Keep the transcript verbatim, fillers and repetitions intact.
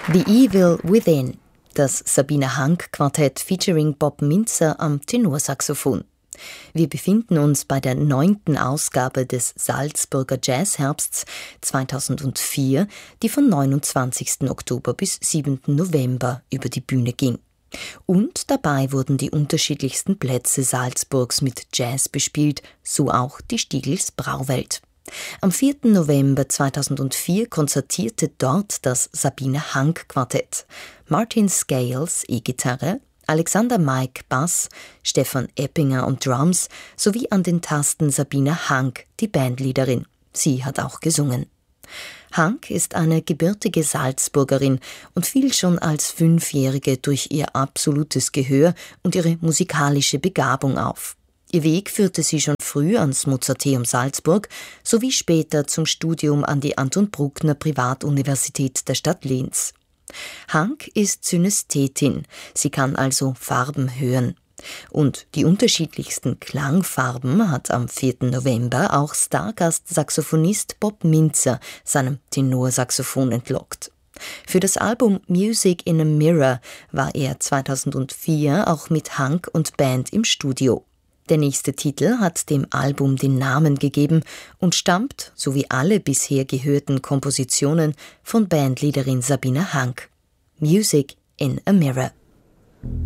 The Evil Within, das Sabine Hank Quartett featuring Bob Mintzer am Tenorsaxophon. Wir befinden uns bei der neunten Ausgabe des Salzburger Jazzherbsts zweitausendvier, die von neunundzwanzigsten Oktober bis siebten November über die Bühne ging. Und dabei wurden die unterschiedlichsten Plätze Salzburgs mit Jazz bespielt, so auch die Stiegls Brauwelt. Am vierten November zweitausendvier konzertierte dort das Sabine Hank Quartett. Martin Scales E-Gitarre, Alexander Maik Bass, Stefan Eppinger und Drums sowie an den Tasten Sabine Hank, die Bandleaderin. Sie hat auch gesungen. Hank ist eine gebürtige Salzburgerin und fiel schon als Fünfjährige durch ihr absolutes Gehör und ihre musikalische Begabung auf. Ihr Weg führte sie schon früh ans Mozarteum Salzburg sowie später zum Studium an die Anton Bruckner Privatuniversität der Stadt Linz. Hank ist Synästhetin, sie kann also Farben hören. Und die unterschiedlichsten Klangfarben hat am vierten November auch Stargast-Saxophonist Bob Mintzer seinem Tenorsaxophon entlockt. Für das Album Music in a Mirror war er zweitausendvier auch mit Hank und Band im Studio. Der nächste Titel hat dem Album den Namen gegeben und stammt, so wie alle bisher gehörten Kompositionen, von Bandleaderin Sabine Hank. Music in a Mirror.